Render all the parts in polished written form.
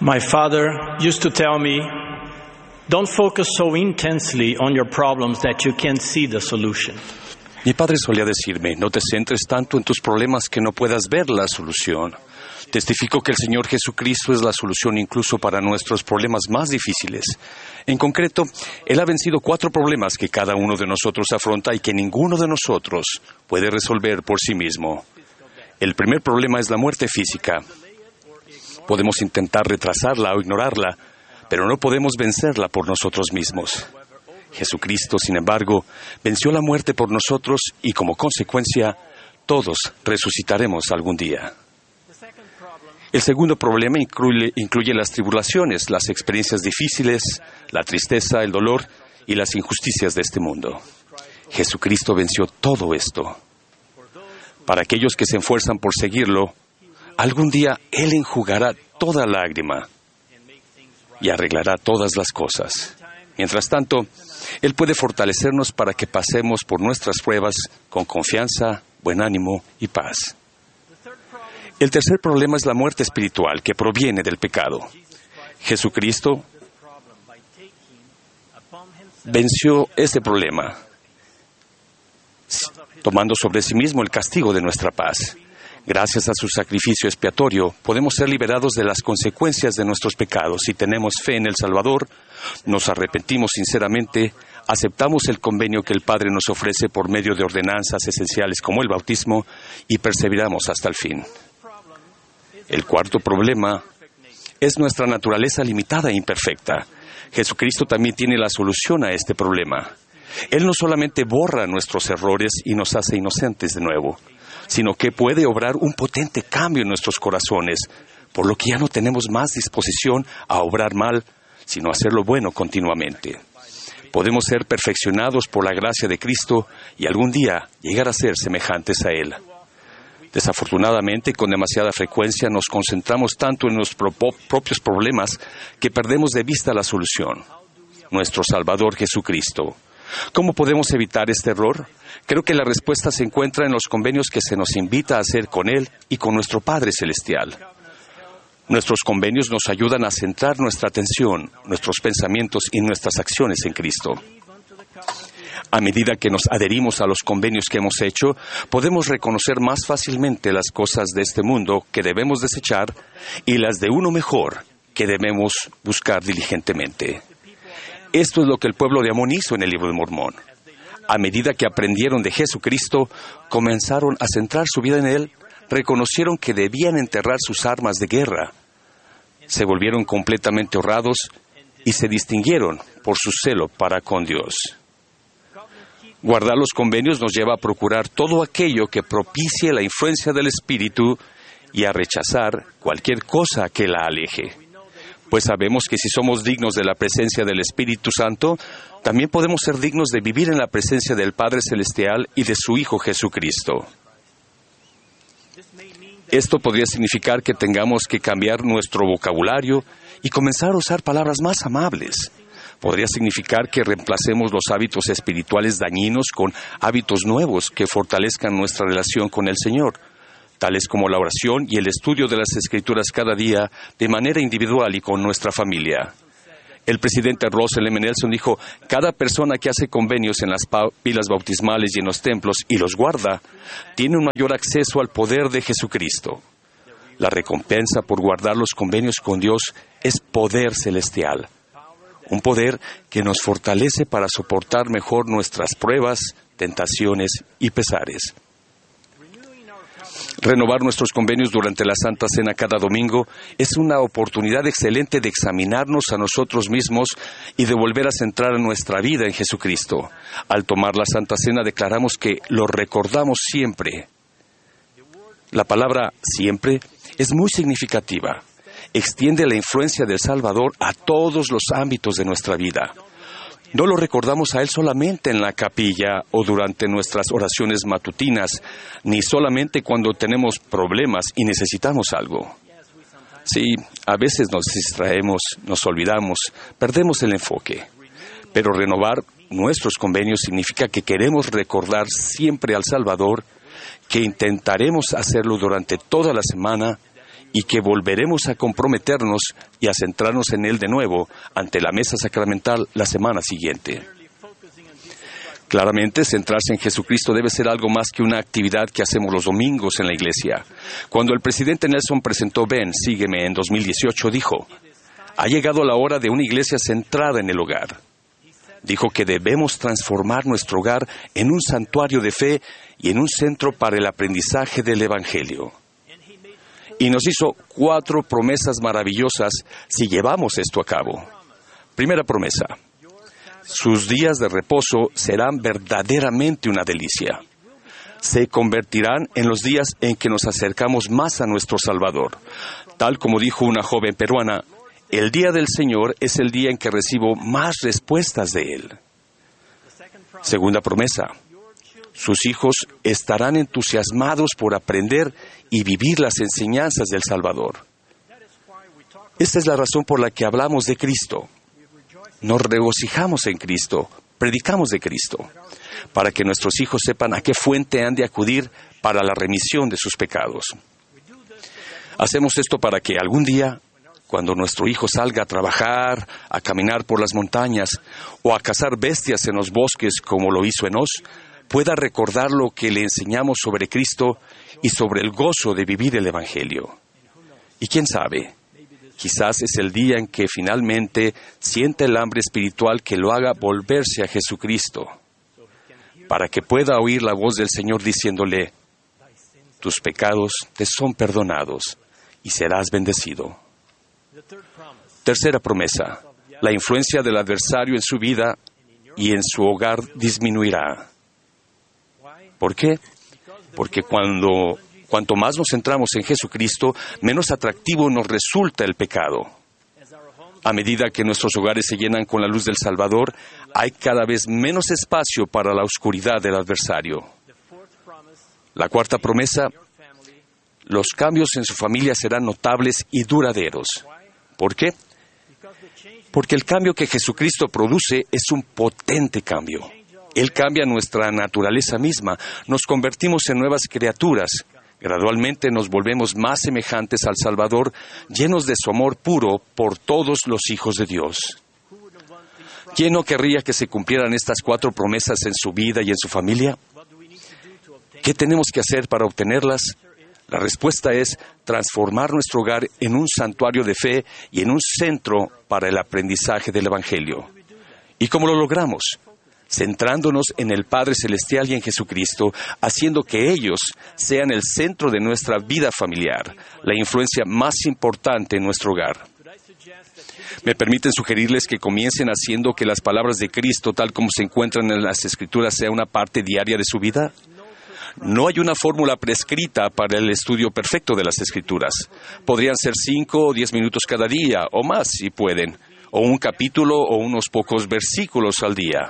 My father used to tell me, don't focus so intensely on your problems that you can't see the solution. Mi padre solía decirme, no te centres tanto en tus problemas que no puedas ver la solución. Testifico que el Señor Jesucristo es la solución incluso para nuestros problemas más difíciles. En concreto, Él ha vencido 4 problemas que cada uno de nosotros afronta y que ninguno de nosotros puede resolver por sí mismo. El primer problema es la muerte física. Podemos intentar retrasarla o ignorarla, pero no podemos vencerla por nosotros mismos. Jesucristo, sin embargo, venció la muerte por nosotros y, como consecuencia, todos resucitaremos algún día. El segundo problema incluye las tribulaciones, las experiencias difíciles, la tristeza, el dolor y las injusticias de este mundo. Jesucristo venció todo esto. Para aquellos que se esfuerzan por seguirlo, algún día Él enjugará toda lágrima y arreglará todas las cosas. Mientras tanto, Él puede fortalecernos para que pasemos por nuestras pruebas con confianza, buen ánimo y paz. El tercer problema es la muerte espiritual que proviene del pecado. Jesucristo venció este problema, tomando sobre sí mismo el castigo de nuestra paz. Gracias a su sacrificio expiatorio, podemos ser liberados de las consecuencias de nuestros pecados. Si tenemos fe en el Salvador, nos arrepentimos sinceramente, aceptamos el convenio que el Padre nos ofrece por medio de ordenanzas esenciales como el bautismo y perseveramos hasta el fin. El cuarto problema es nuestra naturaleza limitada e imperfecta. Jesucristo también tiene la solución a este problema. Él no solamente borra nuestros errores y nos hace inocentes de nuevo, sino que puede obrar un potente cambio en nuestros corazones, por lo que ya no tenemos más disposición a obrar mal, sino a hacer lo bueno continuamente. Podemos ser perfeccionados por la gracia de Cristo y algún día llegar a ser semejantes a Él. Desafortunadamente, con demasiada frecuencia nos concentramos tanto en nuestros propios problemas que perdemos de vista la solución, nuestro Salvador Jesucristo. ¿Cómo podemos evitar este error? Creo que la respuesta se encuentra en los convenios que se nos invita a hacer con Él y con nuestro Padre Celestial. Nuestros convenios nos ayudan a centrar nuestra atención, nuestros pensamientos y nuestras acciones en Cristo. A medida que nos adherimos a los convenios que hemos hecho, podemos reconocer más fácilmente las cosas de este mundo que debemos desechar y las de uno mejor que debemos buscar diligentemente. Esto es lo que el pueblo de Amón hizo en el libro de Mormón. A medida que aprendieron de Jesucristo, comenzaron a centrar su vida en Él, reconocieron que debían enterrar sus armas de guerra, se volvieron completamente honrados y se distinguieron por su celo para con Dios. Guardar los convenios nos lleva a procurar todo aquello que propicie la influencia del Espíritu y a rechazar cualquier cosa que la aleje. Pues sabemos que si somos dignos de la presencia del Espíritu Santo, también podemos ser dignos de vivir en la presencia del Padre Celestial y de su Hijo Jesucristo. Esto podría significar que tengamos que cambiar nuestro vocabulario y comenzar a usar palabras más amables. Podría significar que reemplacemos los hábitos espirituales dañinos con hábitos nuevos que fortalezcan nuestra relación con el Señor, tales como la oración y el estudio de las Escrituras cada día de manera individual y con nuestra familia. El presidente Russell M. Nelson dijo, cada persona que hace convenios en las pilas bautismales y en los templos y los guarda, tiene un mayor acceso al poder de Jesucristo. La recompensa por guardar los convenios con Dios es poder celestial, un poder que nos fortalece para soportar mejor nuestras pruebas, tentaciones y pesares. Renovar nuestros convenios durante la Santa Cena cada domingo es una oportunidad excelente de examinarnos a nosotros mismos y de volver a centrar nuestra vida en Jesucristo. Al tomar la Santa Cena declaramos que lo recordamos siempre. La palabra siempre es muy significativa. Extiende la influencia del Salvador a todos los ámbitos de nuestra vida. No lo recordamos a Él solamente en la capilla o durante nuestras oraciones matutinas, ni solamente cuando tenemos problemas y necesitamos algo. Sí, a veces nos distraemos, nos olvidamos, perdemos el enfoque. Pero renovar nuestros convenios significa que queremos recordar siempre al Salvador, que intentaremos hacerlo durante toda la semana y que volveremos a comprometernos y a centrarnos en Él de nuevo ante la mesa sacramental la semana siguiente. Claramente, centrarse en Jesucristo debe ser algo más que una actividad que hacemos los domingos en la iglesia. Cuando el presidente Nelson presentó Ven, Sígueme en 2018, dijo: ha llegado la hora de una iglesia centrada en el hogar. Dijo que debemos transformar nuestro hogar en un santuario de fe y en un centro para el aprendizaje del Evangelio. Y nos hizo 4 promesas maravillosas si llevamos esto a cabo. Primera promesa: sus días de reposo serán verdaderamente una delicia. Se convertirán en los días en que nos acercamos más a nuestro Salvador. Tal como dijo una joven peruana, el día del Señor es el día en que recibo más respuestas de Él. Segunda promesa: sus hijos estarán entusiasmados por aprender y vivir las enseñanzas del Salvador. Esta es la razón por la que hablamos de Cristo. Nos regocijamos en Cristo, predicamos de Cristo, para que nuestros hijos sepan a qué fuente han de acudir para la remisión de sus pecados. Hacemos esto para que algún día, cuando nuestro hijo salga a trabajar, a caminar por las montañas o a cazar bestias en los bosques como lo hizo Enos, pueda recordar lo que le enseñamos sobre Cristo y sobre el gozo de vivir el Evangelio. Y quién sabe, quizás es el día en que finalmente sienta el hambre espiritual que lo haga volverse a Jesucristo, para que pueda oír la voz del Señor diciéndole: tus pecados te son perdonados y serás bendecido. Tercera promesa: la influencia del adversario en su vida y en su hogar disminuirá. ¿Por qué? Porque cuanto más nos centramos en Jesucristo, menos atractivo nos resulta el pecado. A medida que nuestros hogares se llenan con la luz del Salvador, hay cada vez menos espacio para la oscuridad del adversario. La cuarta promesa: los cambios en su familia serán notables y duraderos. ¿Por qué? Porque el cambio que Jesucristo produce es un potente cambio. Él cambia nuestra naturaleza misma, nos convertimos en nuevas criaturas. Gradualmente nos volvemos más semejantes al Salvador, llenos de su amor puro por todos los hijos de Dios. ¿Quién no querría que se cumplieran estas 4 promesas en su vida y en su familia? ¿Qué tenemos que hacer para obtenerlas? La respuesta es transformar nuestro hogar en un santuario de fe y en un centro para el aprendizaje del Evangelio. ¿Y cómo lo logramos? Centrándonos en el Padre Celestial y en Jesucristo, haciendo que ellos sean el centro de nuestra vida familiar, la influencia más importante en nuestro hogar. Me permiten sugerirles que comiencen haciendo que las palabras de Cristo, tal como se encuentran en las Escrituras, sea una parte diaria de su vida. No hay una fórmula prescrita para el estudio perfecto de las Escrituras. Podrían ser 5 o 10 minutos cada día, o más si pueden, o un capítulo o unos pocos versículos al día.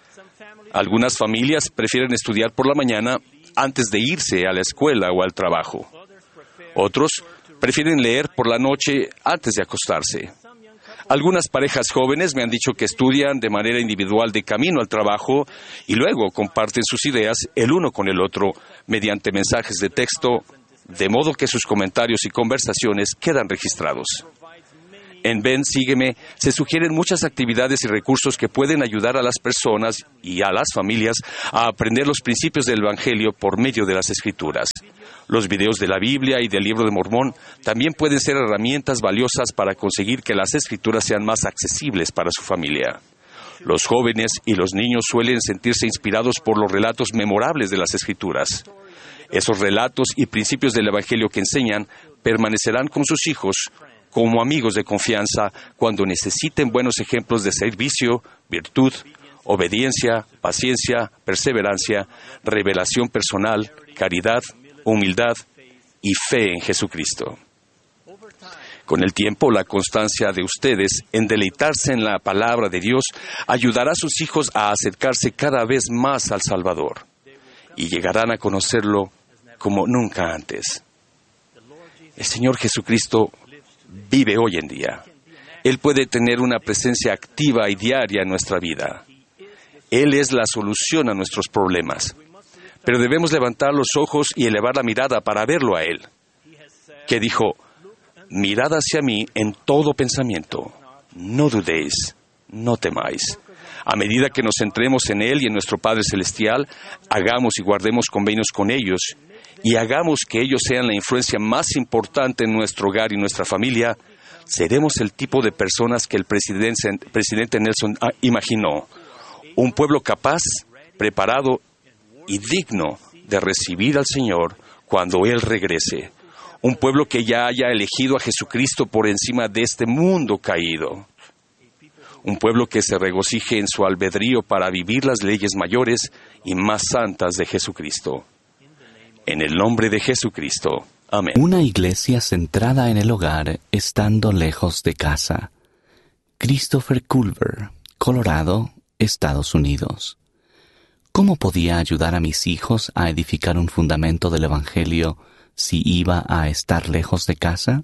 Algunas familias prefieren estudiar por la mañana antes de irse a la escuela o al trabajo. Otros prefieren leer por la noche antes de acostarse. Algunas parejas jóvenes me han dicho que estudian de manera individual de camino al trabajo y luego comparten sus ideas el uno con el otro mediante mensajes de texto, de modo que sus comentarios y conversaciones quedan registrados. En Ven, Sígueme, se sugieren muchas actividades y recursos que pueden ayudar a las personas y a las familias a aprender los principios del Evangelio por medio de las Escrituras. Los videos de la Biblia y del Libro de Mormón también pueden ser herramientas valiosas para conseguir que las Escrituras sean más accesibles para su familia. Los jóvenes y los niños suelen sentirse inspirados por los relatos memorables de las Escrituras. Esos relatos y principios del Evangelio que enseñan permanecerán con sus hijos como amigos de confianza cuando necesiten buenos ejemplos de servicio, virtud, obediencia, paciencia, perseverancia, revelación personal, caridad, humildad y fe en Jesucristo. Con el tiempo, la constancia de ustedes en deleitarse en la palabra de Dios ayudará a sus hijos a acercarse cada vez más al Salvador y llegarán a conocerlo como nunca antes. El Señor Jesucristo vive hoy en día. Él puede tener una presencia activa y diaria en nuestra vida. Él es la solución a nuestros problemas. Pero debemos levantar los ojos y elevar la mirada para verlo a Él, que dijo: mirad hacia mí en todo pensamiento. No dudéis, no temáis. A medida que nos centremos en Él y en nuestro Padre Celestial, hagamos y guardemos convenios con ellos y hagamos que ellos sean la influencia más importante en nuestro hogar y nuestra familia, seremos el tipo de personas que el presidente Nelson imaginó. Un pueblo capaz, preparado y digno de recibir al Señor cuando Él regrese. Un pueblo que ya haya elegido a Jesucristo por encima de este mundo caído. Un pueblo que se regocije en su albedrío para vivir las leyes mayores y más santas de Jesucristo. En el nombre de Jesucristo. Amén. Una iglesia centrada en el hogar, estando lejos de casa. Christopher Culver, Colorado, Estados Unidos. ¿Cómo podía ayudar a mis hijos a edificar un fundamento del Evangelio si iba a estar lejos de casa?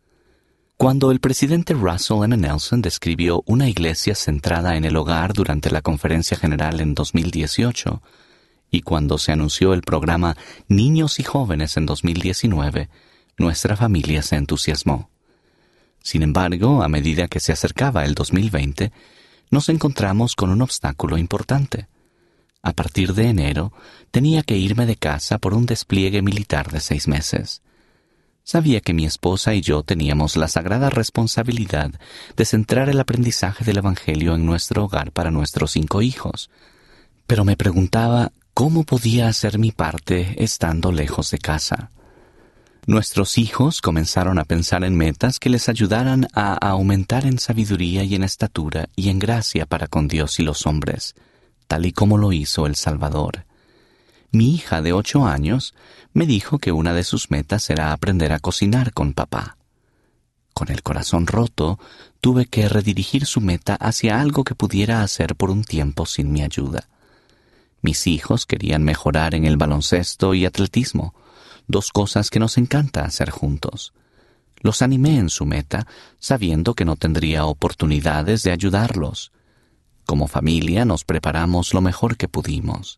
Cuando el presidente Russell M. Nelson describió una iglesia centrada en el hogar durante la Conferencia General en 2018, y cuando se anunció el programa Niños y Jóvenes en 2019, nuestra familia se entusiasmó. Sin embargo, a medida que se acercaba el 2020, nos encontramos con un obstáculo importante. A partir de enero, tenía que irme de casa por un despliegue militar de 6 meses. Sabía que mi esposa y yo teníamos la sagrada responsabilidad de centrar el aprendizaje del Evangelio en nuestro hogar para nuestros 5 hijos, pero me preguntaba cómo podía hacer mi parte estando lejos de casa. Nuestros hijos comenzaron a pensar en metas que les ayudaran a aumentar en sabiduría y en estatura y en gracia para con Dios y los hombres, tal y como lo hizo el Salvador. Mi hija de 8 años me dijo que una de sus metas era aprender a cocinar con papá. Con el corazón roto, tuve que redirigir su meta hacia algo que pudiera hacer por un tiempo sin mi ayuda. Mis hijos querían mejorar en el baloncesto y atletismo, 2 cosas que nos encanta hacer juntos. Los animé en su meta, sabiendo que no tendría oportunidades de ayudarlos. Como familia nos preparamos lo mejor que pudimos.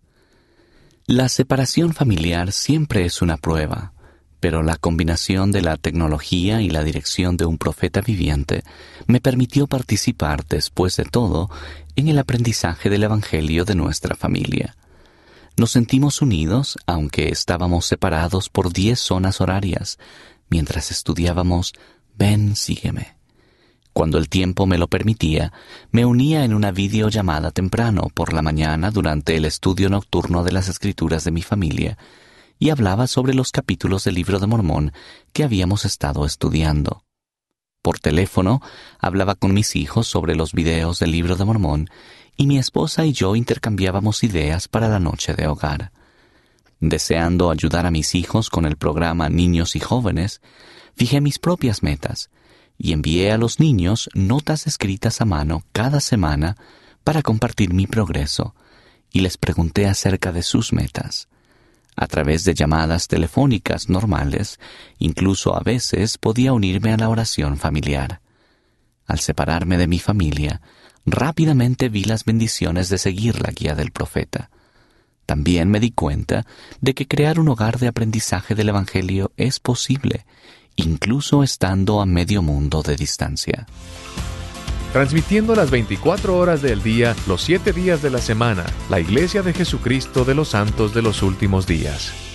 La separación familiar siempre es una prueba, pero la combinación de la tecnología y la dirección de un profeta viviente me permitió participar, después de todo, en el aprendizaje del Evangelio de nuestra familia. Nos sentimos unidos, aunque estábamos separados por 10 zonas horarias, mientras estudiábamos Ven, sígueme. Cuando el tiempo me lo permitía, me unía en una videollamada temprano por la mañana durante el estudio nocturno de las Escrituras de mi familia y hablaba sobre los capítulos del Libro de Mormón que habíamos estado estudiando. Por teléfono, hablaba con mis hijos sobre los videos del Libro de Mormón y mi esposa y yo intercambiábamos ideas para la noche de hogar. Deseando ayudar a mis hijos con el programa Niños y Jóvenes, fijé mis propias metas y envié a los niños notas escritas a mano cada semana para compartir mi progreso, y les pregunté acerca de sus metas. A través de llamadas telefónicas normales, incluso a veces podía unirme a la oración familiar. Al separarme de mi familia, rápidamente vi las bendiciones de seguir la guía del profeta. También me di cuenta de que crear un hogar de aprendizaje del Evangelio es posible, incluso estando a medio mundo de distancia. Transmitiendo las 24 horas del día, los 7 días de la semana, la Iglesia de Jesucristo de los Santos de los Últimos Días.